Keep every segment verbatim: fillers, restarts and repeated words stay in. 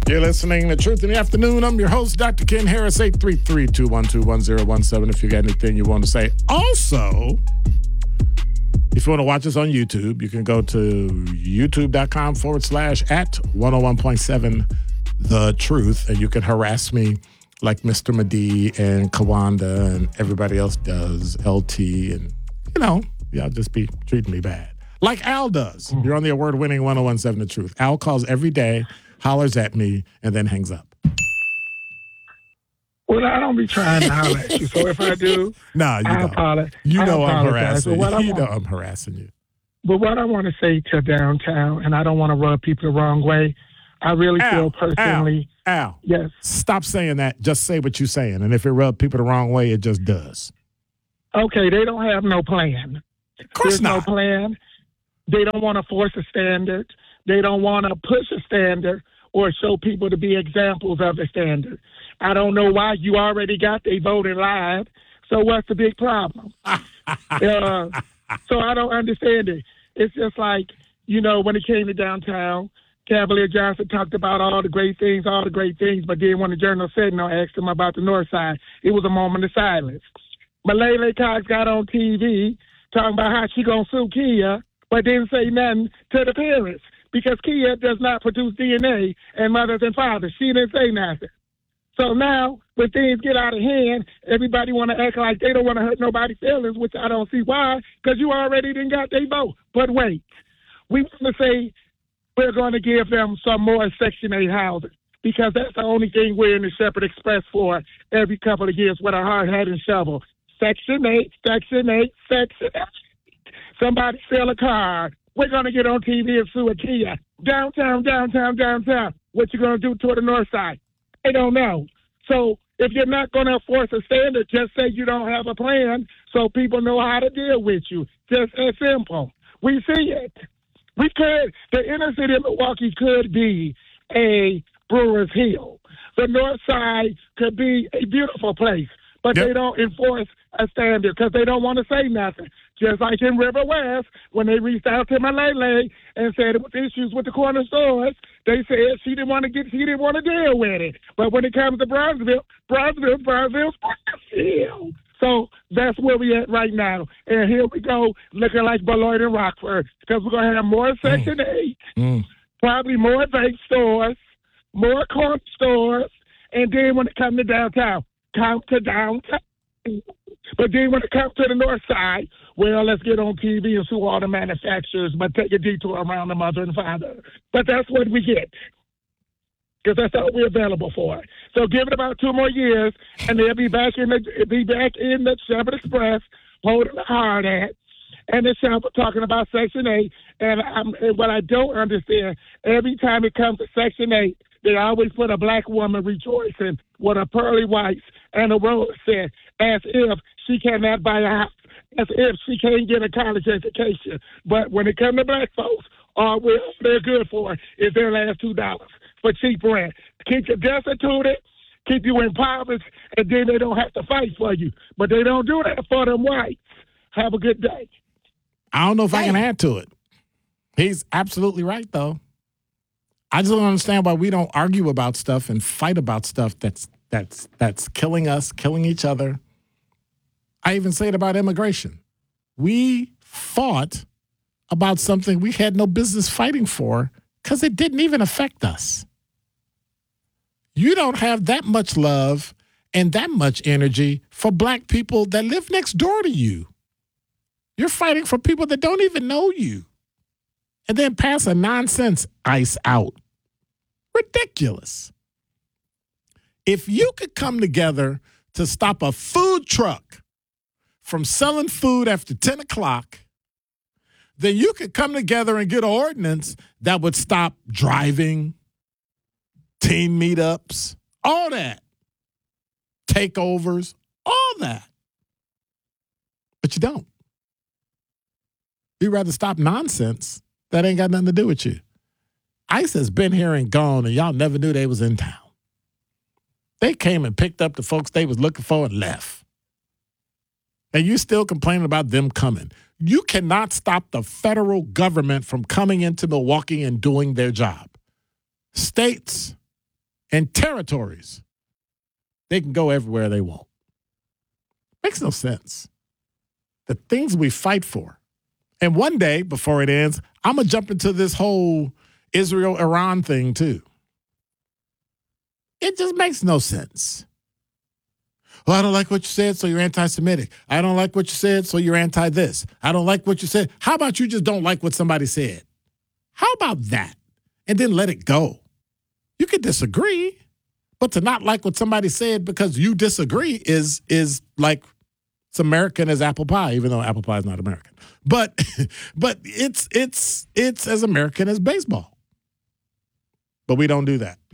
You're listening to Truth in the Afternoon. I'm your host, Doctor Ken Harris, eight three three, two one two, one zero one seven if you got anything you want to say. Also, if you want to watch us on YouTube, you can go to youtube.com forward slash at 101.7 The Truth, and you can harass me like Mister Madi and Kawanda and everybody else does, L T, and, you know, y'all just be treating me bad. Like Al does. You're on the award-winning one oh one point seven The Truth. Al calls every day, hollers at me, and then hangs up. Well, I don't be trying to holler at you, so if I do, nah, you I don't. apologize. You know I I'm harassing you. you You know I'm harassing you. But what I want to say to downtown, and I don't want to rub people the wrong way, I really Al, feel personally. Al, Al, yes. Stop saying that. Just say what you're saying. And if it rubs people the wrong way, it just does. Okay, they don't have no plan. Of course There's not. no plan. They don't want to force a standard. They don't want to push a standard or show people to be examples of the standard. I don't know why. You already got they voted live, so what's the big problem? uh, so I don't understand it. It's just like, you know, when it came to downtown, Cavalier Johnson talked about all the great things, all the great things, but then when the Journal Sentinel asked him about the North Side, it was a moment of silence. Malele Cox got on T V talking about how she going to sue Kia, but didn't say nothing to the parents because Kia does not produce D N A and mothers and fathers. She didn't say nothing. So now, when things get out of hand, everybody want to act like they don't want to hurt nobody's feelings, which I don't see why, because you already didn't got their vote. But wait, we want to say we're going to give them some more Section eight housing because that's the only thing we're in the Shepherd Express for every couple of years with a hard hat and shovel. Section eight, Section eight, Section eight. Somebody sell a car. We're going to get on T V and sue a Kia. Downtown, downtown, downtown. What you going to do toward the North Side? I don't know. So if you're not going to enforce a standard, just say you don't have a plan so people know how to deal with you. Just as simple. We see it. We could, the inner city of Milwaukee could be a Brewers Hill. The North Side could be a beautiful place, but yep. They don't enforce a standard because they don't want to say nothing. Just like in River West, when they reached out to Malele and said it was issues with the corner stores, they said she didn't want to get, she didn't want to deal with it. But when it comes to Bronzeville, Bronzeville, Bronzeville's Bronzeville. So that's where we at right now. And here we go, looking like Beloit and Rockford, because we're going to have more Section mm. eight, mm. probably more vape stores, more corner stores, and then when it comes to downtown, come to downtown. But then when it comes to the North Side, well, let's get on T V and sue all the manufacturers, but take a detour around the mother and father. But that's what we get, because that's all we're available for. So give it about two more years, and they'll be back in the be back in the Shepherd Express, holding the hard hat, and the Shepherd talking about Section eight. And, I'm, and what I don't understand, every time it comes to Section eight, they always put a black woman rejoicing with a pearly whites and a rose set, as if she cannot buy a house, as if she can't get a college education. But when it comes to black folks, all they're good for is their last two dollars for cheap rent. Keep you destituted, keep you impoverished, and then they don't have to fight for you. But they don't do that for them whites. Have a good day. I don't know if I can add to it. He's absolutely right, though. I just don't understand why we don't argue about stuff and fight about stuff that's that's that's killing us, killing each other. I even say it about immigration. We fought about something we had no business fighting for because it didn't even affect us. You don't have that much love and that much energy for black people that live next door to you. You're fighting for people that don't even know you. And then pass a nonsense ICE out. Ridiculous. If you could come together to stop a food truck from selling food after ten o'clock, then you could come together and get an ordinance that would stop driving, team meetups, all that, takeovers, all that. But you don't. You'd rather stop nonsense that ain't got nothing to do with you. ICE has been here and gone, and y'all never knew they was in town. They came and picked up the folks they was looking for and left. And you still complaining about them coming. You cannot stop the federal government from coming into Milwaukee and doing their job. States and territories, they can go everywhere they want. Makes no sense. The things we fight for. And one day, before it ends, I'm going to jump into this whole Israel-Iran thing, too. It just makes no sense. Well, I don't like what you said, so you're anti-Semitic. I don't like what you said, so you're anti-this. I don't like what you said. How about you just don't like what somebody said? How about that? And then let it go. You can disagree, but to not like what somebody said because you disagree is is like as American as apple pie, even though apple pie is not American. But but it's it's it's as American as baseball. But we don't do that.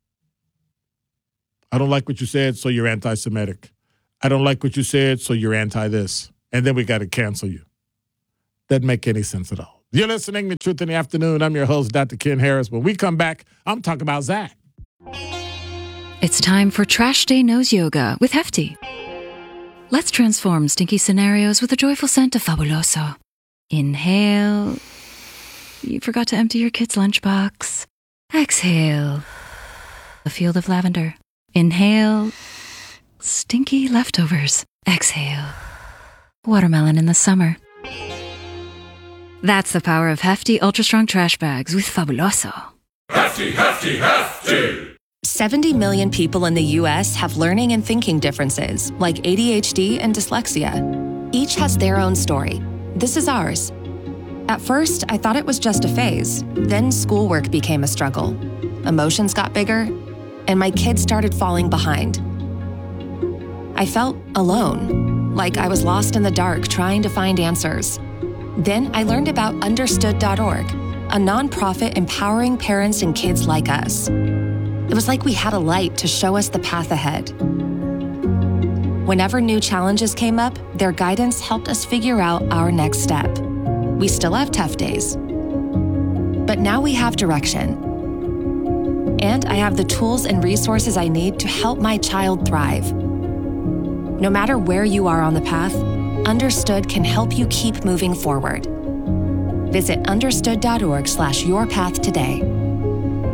I don't like what you said, so you're anti-Semitic. I don't like what you said, so you're anti-this. And then we got to cancel you. Doesn't make any sense at all. You're listening to Truth in the Afternoon. I'm your host, Doctor Ken Harris. When we come back, I'm talking about Zach. It's time for Trash Day Nose Yoga with Hefty. Let's transform stinky scenarios with a joyful scent of Fabuloso. Inhale. You forgot to empty your kid's lunchbox. Exhale. A field of lavender. Inhale. Stinky leftovers. Exhale. Watermelon in the summer. That's the power of Hefty Ultra Strong Trash Bags with Fabuloso. Hefty, hefty, hefty! seventy million people in the U S have learning and thinking differences, like A D H D and dyslexia. Each has their own story. This is ours. At first, I thought it was just a phase. Then schoolwork became a struggle. Emotions got bigger, and my kids started falling behind. I felt alone, like I was lost in the dark trying to find answers. Then I learned about understood dot org, a nonprofit empowering parents and kids like us. It was like we had a light to show us the path ahead. Whenever new challenges came up, their guidance helped us figure out our next step. We still have tough days, but now we have direction. And I have the tools and resources I need to help my child thrive. No matter where you are on the path, Understood can help you keep moving forward. Visit understood dot org slash your path today.